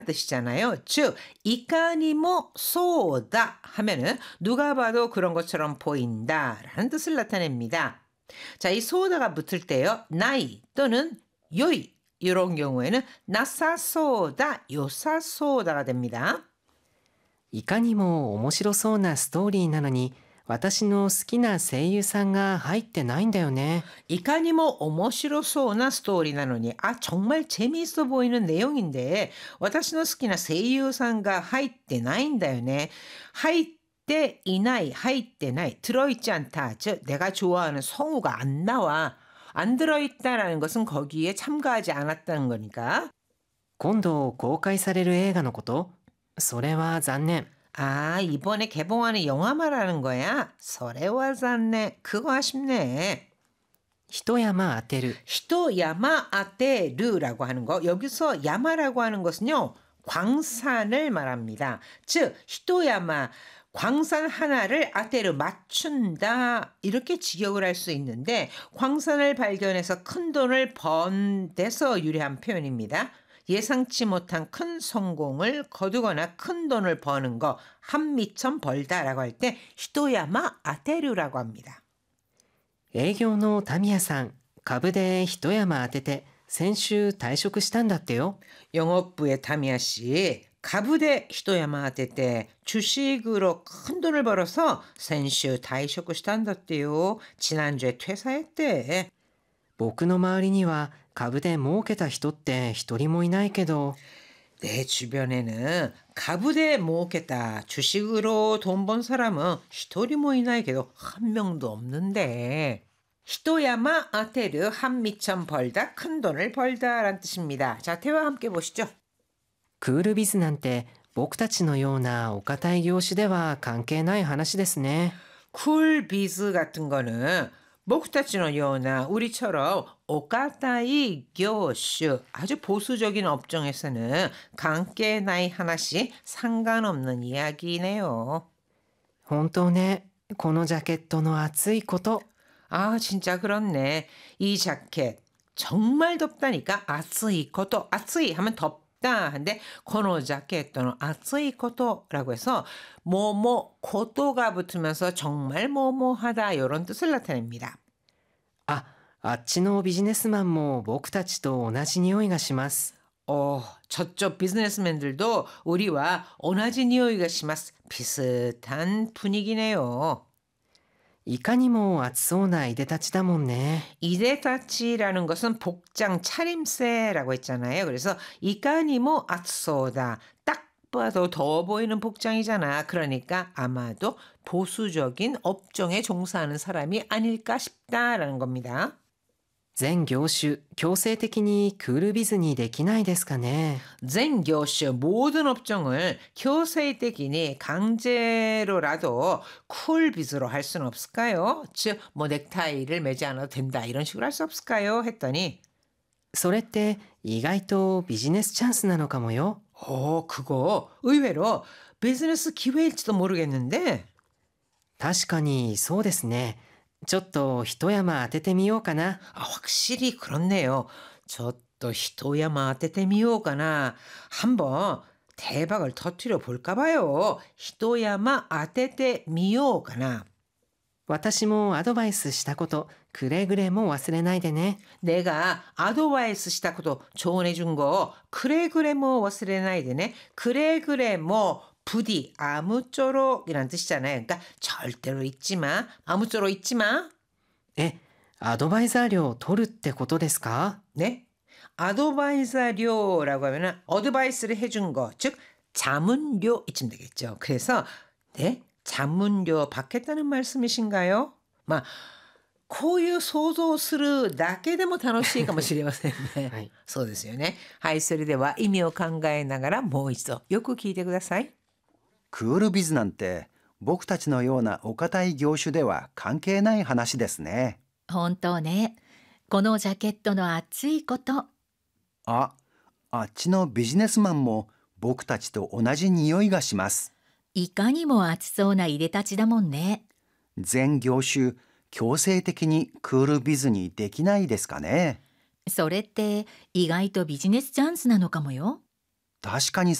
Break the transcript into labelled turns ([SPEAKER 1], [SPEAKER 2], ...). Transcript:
[SPEAKER 1] 뜻이잖아요. 즉, 이까니모 소다 하면은 누가 봐도 그런 것처럼 보인다라는 뜻을 나타냅니다. 자, 이 소다가 붙을 때요. 나이 또는 요이 이런 경우에는 나사소다, 요사소다가 됩니다.
[SPEAKER 2] いかにも面白そうなストーリーなのに、私の好きな声優さんが入ってないんだよね。
[SPEAKER 1] 이까니모 오모시로소나 스토리 나노니 정말 재미있어 보이는 내용인데 私の好きな 声優さんが 入って ないんだよね. 入って 이나이, 入って ない, 들어있지 않다. 즉 내가 좋아하는 성우가 안 나와. 안 들어있다라는 것은 거기에 참가하지 않았다는 거니까.
[SPEAKER 2] 今度公開される映画のこと？それは残念。
[SPEAKER 1] 이번에 개봉하는 영화 말하는 거야? 서래와잔네. 그거 아쉽네.
[SPEAKER 2] 一山当てる。
[SPEAKER 1] 히토야마 아테르라고 하는 거. 여기서 야마라고 하는 것은요. 광산을 말합니다. 즉 히토야마 광산 하나를 아테르 맞춘다 이렇게 직역을 할 수 있는데 광산을 발견해서 큰 돈을 번 데서 유래한 표현입니다. 예상치 못한 큰 성공을 거두거나 큰 돈을 버는 거 한미천 벌다라고 할 때 히토야마 아테르라고 합니다.
[SPEAKER 2] 営業のタミヤさん、株で一山当てて先週退職したんだってよ。
[SPEAKER 1] 영업부의 타미야 씨, 가부대 히토야마 아테테 주식으로 큰 돈을 벌어서 센슈 다이쇼쿠 시탄다떼요. 지난주에 퇴사했대.
[SPEAKER 2] 僕の周りには株で儲けた人って一人もいないけど、
[SPEAKER 1] 내 주변에는 가부대 모겠다 주식으로 돈 번 사람은 히토리 모이나에게도 한 명도 없는데 히토야마 아테르 한미천 벌다 큰 돈을 벌다라는 뜻입니다. 자, 대화 함께 보시죠.
[SPEAKER 2] クールビズなんて僕たちのようなお堅い業種では関係ない話ですね。
[SPEAKER 1] 쿨비즈 같은 거는 목타치노 요나 우리처럼 오카타이 교슈 아주 보수적인 업종에서는 관계 나이 하나씩 상관없는 이야기네요.
[SPEAKER 2] 本当ね、このジャケットの暑いこと。
[SPEAKER 1] 진짜 그렇네. 이 자켓 정말 덥다니까. 아츠이 코토. 아츠이 하면 덥다. 근데 코노 자켓 또는 아츠이 코토라고 해서 뭐뭐 코토가 붙으면서 정말 뭐뭐하다 이런 뜻을 나타냅니다.
[SPEAKER 2] あっちのビジネスマンも僕たちと同じ匂いがします。
[SPEAKER 1] 저쪽 비즈니스맨들도 우리와 오나지 니오이가 시마스. 비슷한 분위기네요.
[SPEAKER 2] いかにも暑そうないでたちだもんね。
[SPEAKER 1] 이데타치라는 것은 복장 차림새라고 했잖아요. 그래서 이까니모 아츠소다. 딱 봐도 더워 보이는 복장이잖아. 그러니까 아마도 보수적인 업종에 종사하는 사람이 아닐까 싶다라는 겁니다.
[SPEAKER 2] 全業種強制的にクールビズにできないですかね。
[SPEAKER 1] 전業種 모든 업종을強制的に 강제로라도 쿨비즈로 할 수는 없을까요? 즉 뭐 넥타이를 매지 않아도 된다 이런 식으로 할 수 없을까요? 했더니
[SPEAKER 2] それって意外とビジネスチャンスなのかもよ。
[SPEAKER 1] 그거 의외로 비즈니스 기회일지도 모르겠는데.
[SPEAKER 2] 確かにそうですね。ちょっと一山当ててみようかな。
[SPEAKER 1] 확실히 그렇네요. 저또 히토야마 아테테미요가나 한번 대박을 터뜨려 볼까 봐요. 히토야마 아테테미요가나.
[SPEAKER 2] 私もアドバイスしたことくれぐれも忘れないでね。
[SPEAKER 1] 내가 아도바이스 시다코도 조언해 준 거 그래 뭐 와스레나이드네. 그래 뭐 부디 아무쪼록이란 뜻이잖아요. 그러니까 절대로 잊지 마. 아무쪼록 잊지 마.
[SPEAKER 2] え、アドバイザー料取るってことですか？
[SPEAKER 1] 네? 아도바이자료라고 하면은 어드바이스를 해준 거, 즉 자문료 이쯤 되겠죠. 그래서 네, 자문료 받겠다는 말씀이신가요? 막 고유 소소스를 낮게でも楽しいかもしれませんね。
[SPEAKER 2] はい。
[SPEAKER 1] そうですよね。はい、それでは意味を考えながらもう一度よく聞いてください。
[SPEAKER 3] クールビズなんて僕たちのようなお堅い業種では関係ない話ですね。
[SPEAKER 4] 本当ね。このジャケットの暑いこと。
[SPEAKER 3] あっちのビジネスマンも僕たちと同じ匂いがします。
[SPEAKER 4] いかにも暑そうないでたちだもんね。
[SPEAKER 3] 全業種強制的にクールビズにできないですかね。
[SPEAKER 4] それって意外とビジネスチャンスなのかもよ。
[SPEAKER 3] 確かに